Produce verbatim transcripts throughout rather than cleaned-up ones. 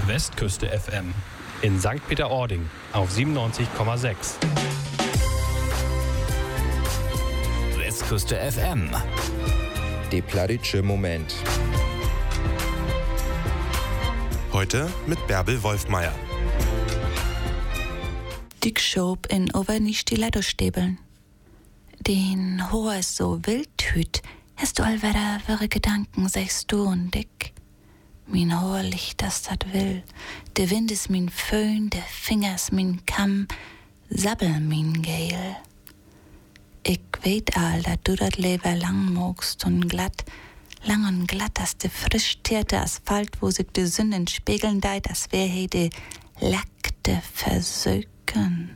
Westküste F M in Sankt Peter-Ording auf siebenundneunzig Komma sechs. Westküste F M. Der plattdeutsche Moment. Heute mit Bärbel Wolfmeier. Dick schob in overni Stilettostäbeln. Den Hoher ist so wildhüt, hast du allwetter wirre Gedanken, sagst du und Dick. Min Hoher Licht, das dat will, der Wind ist min Föhn, der Finger ist min Kamm, sabbel min Geil. Ich weet all, dat du dat Leber lang mogst und glatt, lang und glatt, dass de frisch tierte Asphalt, wo sich de Sünden spiegeln deit, as wär he de lackte Versöken.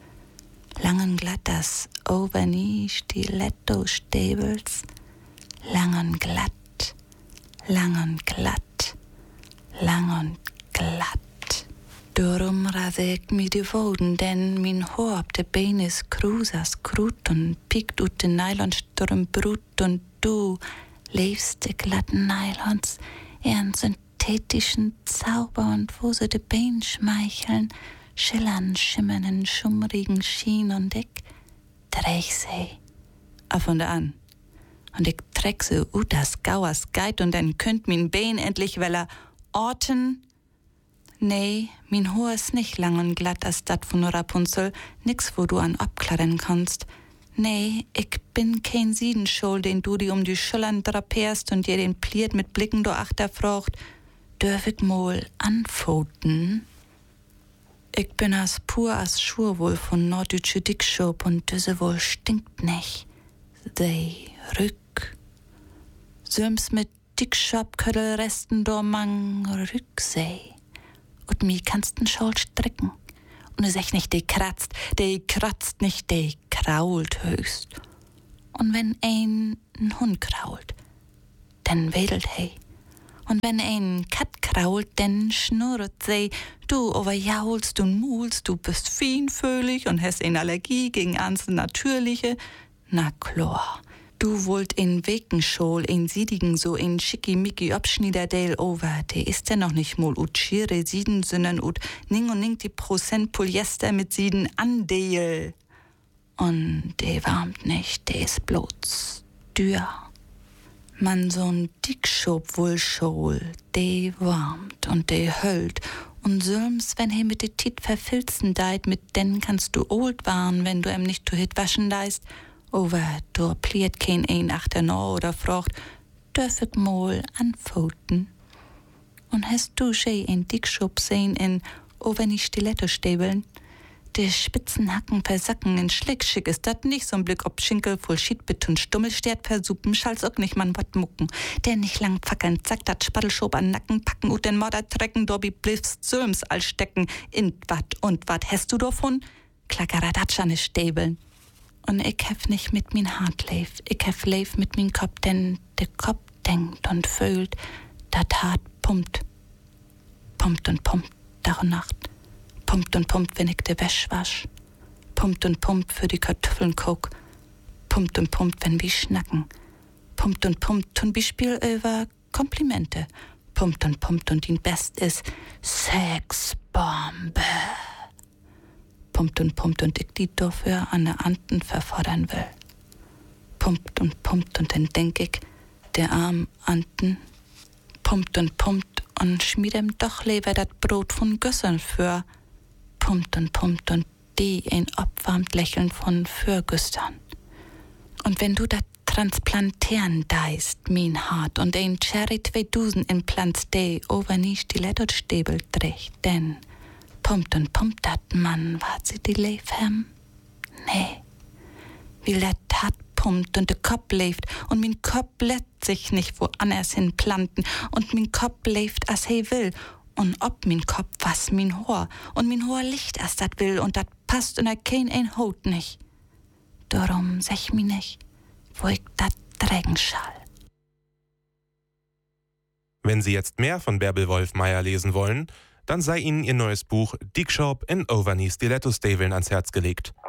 Lang und glatt, das overni Stiletto-Stäbels, lang und glatt, lang und glatt, lang und glatt. Darum rase ich mi die Woden, denn min Haar ab de Bein is krusas krut und piekt ut de Nylonsturm brut und du lebst de glatten Nylons, ihren synthetischen Zauber und wo sie de Bein schmeicheln, schillern, schimmernden, schummrigen Schien und ich dreh sie auf und an. Und ich treck sie ut das Gauers Geit und dann könnt min Bein endlich weller orten. Nee, min Haar ist nicht lang und glatt als dat von Rapunzel, nix wo du an abkladden kannst. Nee, ich bin kein Siedenschol, den du die um die Schultern draperst und dir den pliert mit Blicken do achterfrocht. Dörf ich mal anfoten? Ich bin as pur as Schur wohl von norddeutsche Dickschob und düse wohl stinkt nicht. Sei rück. Söms mit Dickschobköttelresten do mang Rücksei. Und mi kannst n Schol stricken. Und es echt nicht, de kratzt, de kratzt nicht, de krault höchst. Und wenn ein n Hund krault, dann wedelt he. Und wenn ein Kat krault, dann schnurrt sie. Du overjaulst und mulst, du bist feinfühlig und hast eine Allergie gegen ans Natürliche. Na klar. Du wollt in Wekenschol, in Siedigen so in schickimicki Obschniederdale over. Der ist ja noch nicht mal ut schiere Sieden, sondern ut ning und ning die Prozent Polyester mit Sieden andeel. Und der warmt nicht, der ist bloß dür. Man so'n Dickschob wohl schol, der warmt und der höllt. Und söms, wenn he mit de Tit verfilzen deit, mit den kannst du old waren, wenn du em nicht zu hit waschen deist. Over, du pliert kein ein achter no oder frocht, dörf ich mal anfoten. Und hast du schee ein Dickschub sehen in overni Stilettostäbeln? De Spitzenhacken versacken in Schlickschick ist dat nicht so'n Blick ob Schinkel voll Schiedbit und Stummelstert versuppen, schall's auch nicht man wat mucken. Der nicht lang fackeln, zack dat Spattelschob an Nacken packen und den Mörder trecken, dobi bliffst söms all stecken, in wat und wat hast du davon? Klackeradatsch an de Stäbeln. Und ich hef nicht mit min Hart leif, ich hef leif mit min Kopf, denn der Kopf denkt und fühlt, dat Hart pumpt. Pumpt und pumpt, Tag und Nacht. Pumpt und pumpt, wenn ich de Wäsch wasch. Pumpt und pumpt für die Kartoffeln guck. Pumpt und pumpt, wenn wir schnacken. Pumpt und pumpt, tun wir Spiel über Komplimente. Pumpt und pumpt und ihn best ist Sexbombe. Pumpt und pumpt und ich die dafür an der Anden verfordern will. Pumpt und pumpt und dann denk ich, der arm Anden. Pumpt und pumpt und schmied ihm doch lieber dat Brot von Gössern für. Pumpt und pumpt und die ein abwarmt Lächeln von Fürgüstern. Und wenn du dat transplantieren deist, min Hart, und ein Cherry zweitausend Implants de overni Stilettostäbel trägt, denn pumpt und pumpt dat Mann, wat sie die leif hem? Nee, wie dat Tat pumpt und de Kopf leeft und min Kopf lässt sich nicht woanders hin planten und min Kopf leeft as he will und ob min Kopf was min Haar und min Haar Licht as dat will und dat passt und er kein ein Haut nicht. Darum sech mi nicht, wo ich dat trägen schall. Wenn Sie jetzt mehr von Bärbel Wolfmeier lesen wollen, dann sei Ihnen ihr neues Buch Dickschob in overni Stilettostäbeln ans Herz gelegt.